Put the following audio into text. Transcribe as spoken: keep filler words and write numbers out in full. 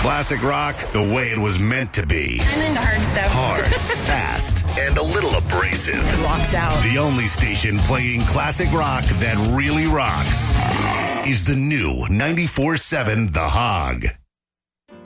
Classic rock the way it was meant to be. I'm into hard stuff. Hard, fast, and a little abrasive. Walks out. The only station playing classic rock that really rocks is the new ninety-four seven The Hog.